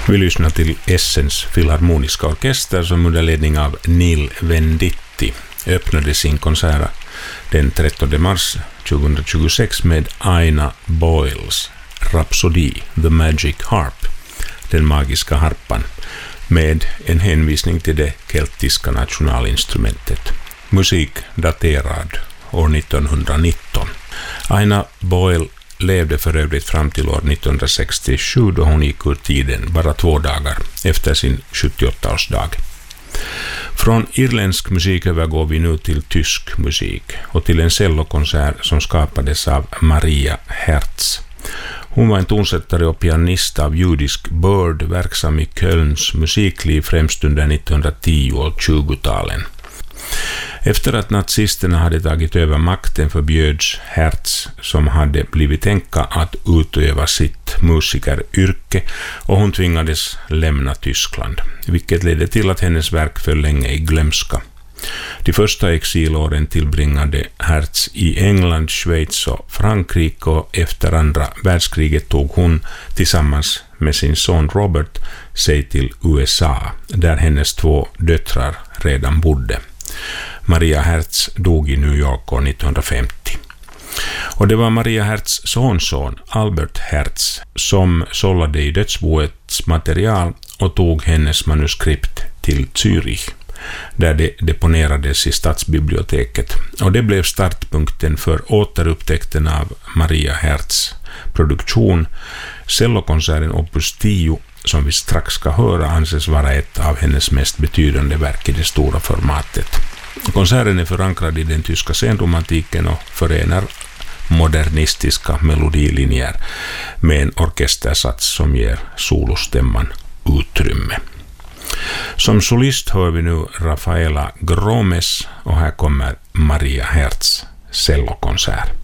Vi lyssnar till Essens filharmoniska orkester som under ledning av Neil Venditti öppnade sin konsert den 13 mars 2026 med Aina Boyles Rhapsody, The Magic Harp, den magiska harpan, med en hänvisning till det keltiska nationalinstrumentet. Musik daterad år 1919. Aina Boyle levde för övrigt fram till år 1967 då hon gick ur tiden bara 2 dagar efter sin 78-årsdag. Från irländsk musik övergår vi nu till tysk musik och till en cellokonsert som skapades av Maria Herz. Hon var en tonsättare och pianist av judisk börd, verksam i Kölns musikliv främst under 1910- och 20-talen. Efter att nazisterna hade tagit över makten förbjöds Herz, som hade blivit änka, att utöva sitt musikeryrke och hon tvingades lämna Tyskland, vilket ledde till att hennes verk föll länge i glömska. De första exilåren tillbringade Herz i England, Schweiz och Frankrike och efter andra världskriget tog hon tillsammans med sin son Robert sig till USA, där hennes 2 döttrar redan bodde. Maria Herz dog i New York år 1950. Och det var Maria Herz sonson Albert Herz som sållade i dödsboets material och tog hennes manuskript till Zürich, där det deponerades i stadsbiblioteket. Och det blev startpunkten för återupptäckten av Maria Herz produktion. Cellokonserten Opus 10, som vi strax ska höra, anses vara ett av hennes mest betydande verk i det stora formatet. Konserten är förankrad i den tyska senromantiken och förenar modernistiska melodilinjer med en orkestersats som ger solostämman utrymme. Som solist hör vi nu Rafaela Gromes och här kommer Maria Herz cellokonsert.